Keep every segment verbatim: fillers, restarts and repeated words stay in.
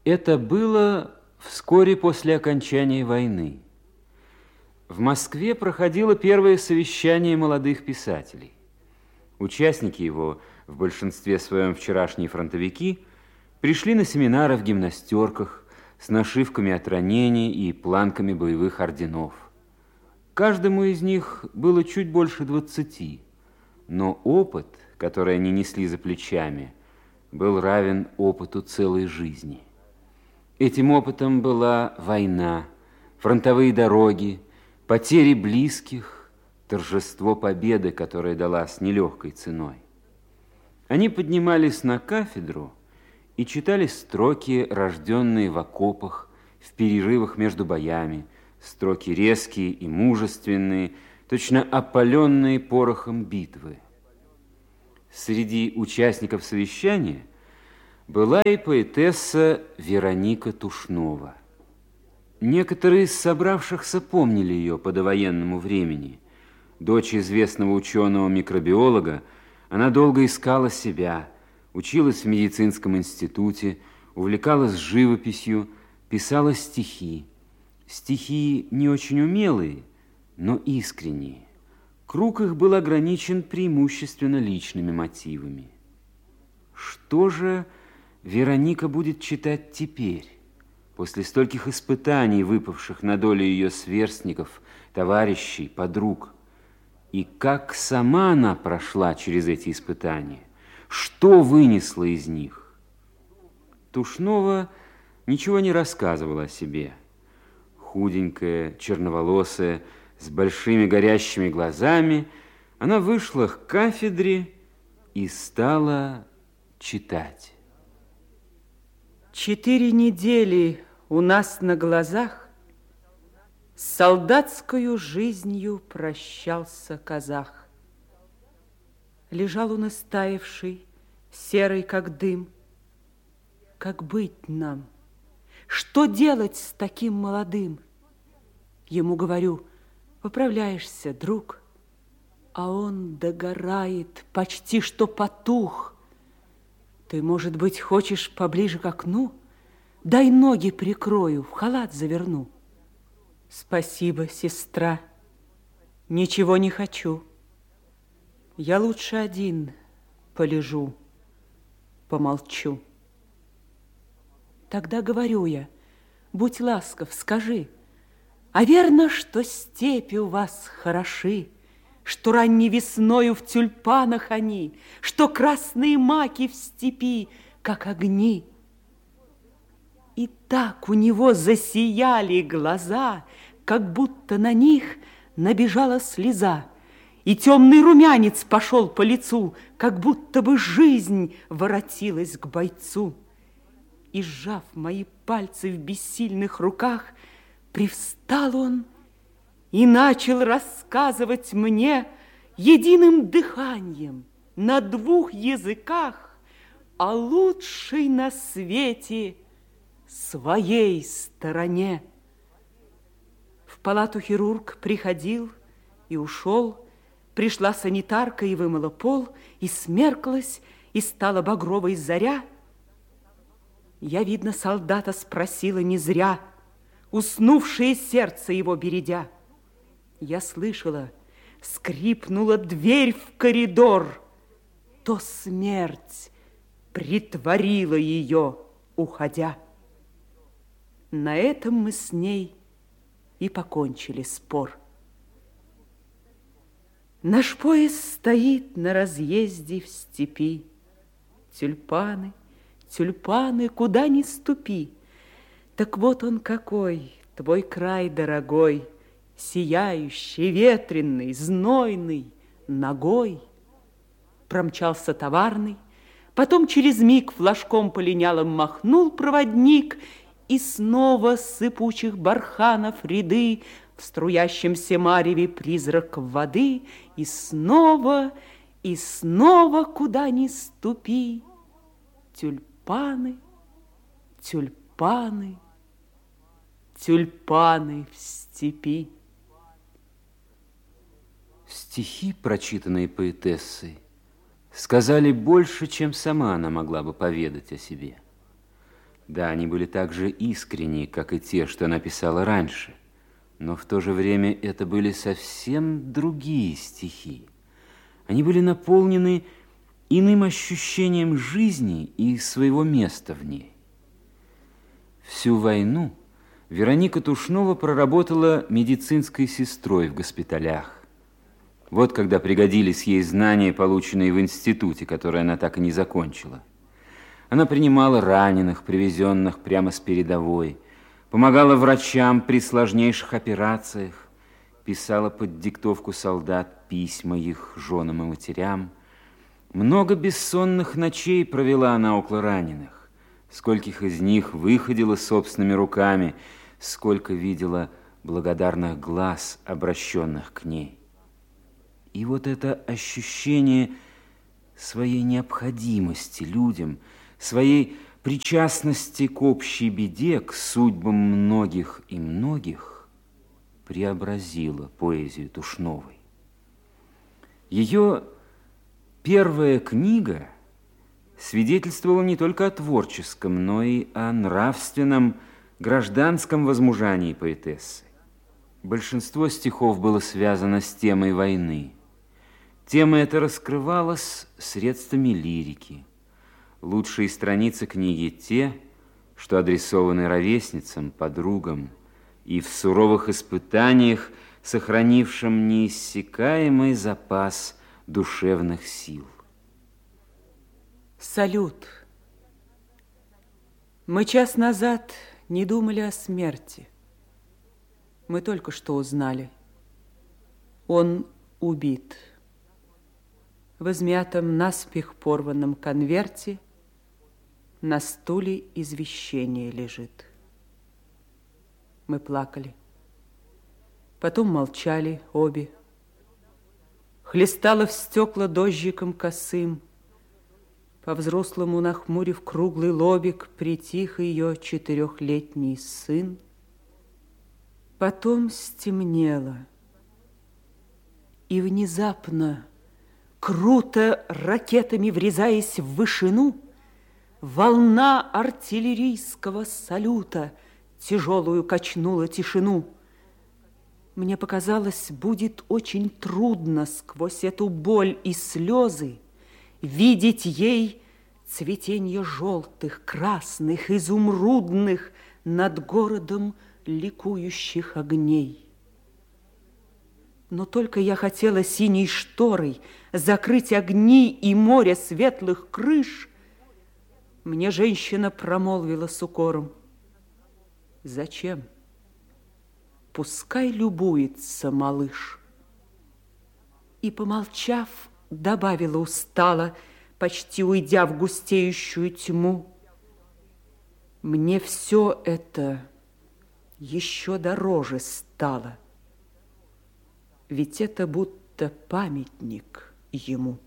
Это было вскоре после окончания войны. В Москве проходило первое совещание молодых писателей. Участники его, в большинстве своем вчерашние фронтовики, пришли на семинары в гимнастерках с нашивками от ранений и планками боевых орденов. Каждому из них было чуть больше двадцати, но опыт, который они несли за плечами, был равен опыту целой жизни. Этим опытом была война, фронтовые дороги, потери близких, торжество победы, которое далась нелегкой ценой. Они поднимались на кафедру и читали строки, рожденные в окопах, в перерывах между боями, строки резкие и мужественные, точно опаленные порохом битвы. Среди участников совещания была и поэтесса Вероника Тушнова. Некоторые из собравшихся помнили ее по довоенному времени. Дочь известного ученого-микробиолога, она долго искала себя, училась в медицинском институте, увлекалась живописью, писала стихи. Стихи не очень умелые, но искренние. Круг их был ограничен преимущественно личными мотивами. Что же Вероника будет читать теперь, после стольких испытаний, выпавших на долю ее сверстников, товарищей, подруг? И как сама она прошла через эти испытания? Что вынесла из них? Тушнова ничего не рассказывала о себе. Худенькая, черноволосая, с большими горящими глазами, она вышла к кафедре и стала читать. Четыре недели у нас на глазах с солдатскою жизнью прощался казах. Лежал он истаивший, серый, как дым. Как быть нам? Что делать с таким молодым? Ему говорю: поправляешься, друг. А он догорает, почти что потух. Ты, может быть, хочешь поближе к окну? Дай ноги прикрою, в халат заверну. Спасибо, сестра, ничего не хочу. Я лучше один полежу, помолчу. Тогда говорю я: будь ласков, скажи, а верно, что степи у вас хороши, что ранней весною в тюльпанах они, что красные маки в степи, как огни? И так у него засияли глаза, как будто на них набежала слеза, и темный румянец пошел по лицу, как будто бы жизнь воротилась к бойцу. И, сжав мои пальцы в бессильных руках, привстал он и начал рассказывать мне единым дыханием на двух языках о лучшей на свете своей стороне. В палату хирург приходил и ушел, пришла санитарка и вымыла пол, и смерклась, и стала багровой заря. Я, видно, солдата спросила не зря, уснувшее сердце его бередя. Я слышала, скрипнула дверь в коридор, то смерть притворила ее, уходя. На этом мы с ней и покончили спор. Наш поезд стоит на разъезде в степи. Тюльпаны, тюльпаны, куда ни ступи. Так вот он какой, твой край дорогой, сияющий, ветреный, знойный, ногой. Промчался товарный, потом через миг флажком полинялым махнул проводник, и снова с сыпучих барханов ряды в струящемся мареве призрак воды, и снова, и снова, куда ни ступи, тюльпаны, тюльпаны, тюльпаны в степи. Стихи, прочитанные поэтессой, сказали больше, чем сама она могла бы поведать о себе. Да, они были так же искренни, как и те, что она писала раньше, но в то же время это были совсем другие стихи. Они были наполнены иным ощущением жизни и своего места в ней. Всю войну Вероника Тушнова проработала медицинской сестрой в госпиталях. Вот когда пригодились ей знания, полученные в институте, который она так и не закончила. Она принимала раненых, привезенных прямо с передовой, помогала врачам при сложнейших операциях, писала под диктовку солдат письма их женам и матерям. Много бессонных ночей провела она около раненых. Скольких из них выходила собственными руками, сколько видела благодарных глаз, обращенных к ней. И вот это ощущение своей необходимости людям, своей причастности к общей беде, к судьбам многих и многих, преобразило поэзию Тушновой. Ее первая книга свидетельствовала не только о творческом, но и о нравственном, гражданском возмужании поэтессы. Большинство стихов было связано с темой войны. Тема эта раскрывалась средствами лирики. Лучшие страницы книги те, что адресованы ровесницам, подругам и в суровых испытаниях, сохранившим неиссякаемый запас душевных сил. Салют. Мы час назад не думали о смерти. Мы только что узнали. Он убит. В измятом наспех порванном конверте на стуле извещение лежит. Мы плакали. Потом молчали обе. Хлестало в стекла дождиком косым. По-взрослому нахмурив круглый лобик, притих ее четырехлетний сын. Потом стемнело. И внезапно, круто ракетами врезаясь в вышину, волна артиллерийского салюта тяжелую качнула тишину. Мне показалось, будет очень трудно сквозь эту боль и слезы видеть ей цветенье желтых, красных, изумрудных над городом ликующих огней. Но только я хотела синей шторой закрыть огни и море светлых крыш, мне женщина промолвила с укором: зачем? Пускай любуется малыш. И, помолчав, добавила устало, почти уйдя в густеющую тьму: мне все это еще дороже стало, ведь это будто памятник ему.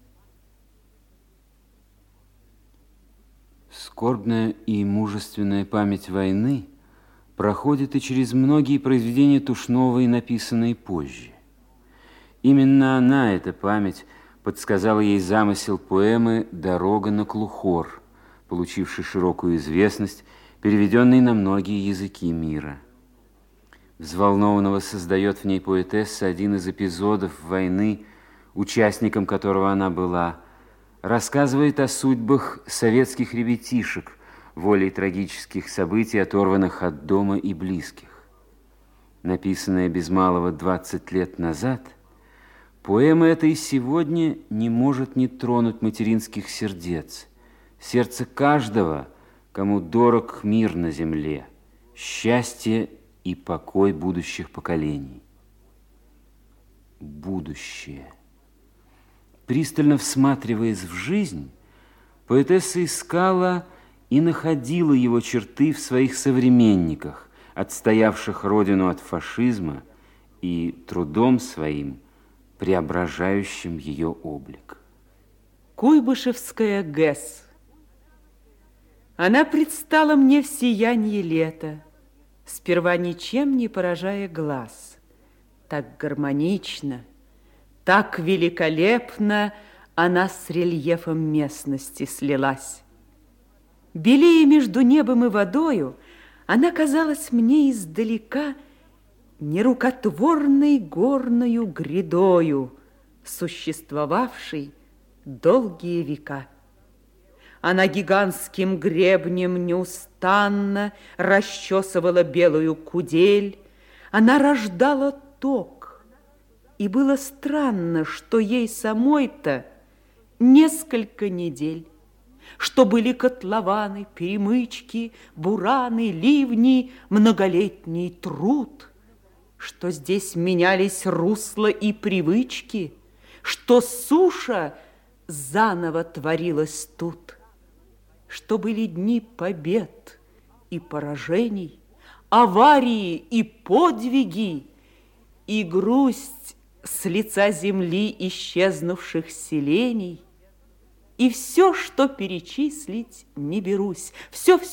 Скорбная и мужественная память войны проходит и через многие произведения Тушновой, написанные позже. Именно она, эта память, подсказала ей замысел поэмы «Дорога на Клухор», получившей широкую известность, переведенной на многие языки мира. Взволнованного создает в ней поэтесса один из эпизодов войны, участником которого она была, рассказывает о судьбах советских ребятишек, волей трагических событий, оторванных от дома и близких. Написанная без малого двадцать лет назад, поэма эта и сегодня не может не тронуть материнских сердец, сердце каждого, кому дорог мир на земле, счастье и покой будущих поколений. Будущее. Пристально всматриваясь в жизнь, поэтесса искала и находила его черты в своих современниках, отстоявших родину от фашизма и трудом своим преображающим ее облик. Куйбышевская ГЭС. Она предстала мне в сиянии лета, сперва ничем не поражая глаз. Так гармонично, так великолепно она с рельефом местности слилась. Белее между небом и водою, она казалась мне издалека нерукотворной горною грядою, существовавшей долгие века. Она гигантским гребнем неустанно расчесывала белую кудель, она рождала ток, и было странно, что ей самой-то несколько недель, что были котлованы, перемычки, бураны, ливни, многолетний труд, что здесь менялись русла и привычки, что суша заново творилась тут, что были дни побед и поражений, аварии и подвиги, и грусть с лица земли исчезнувших селений, и все, что перечислить не берусь, все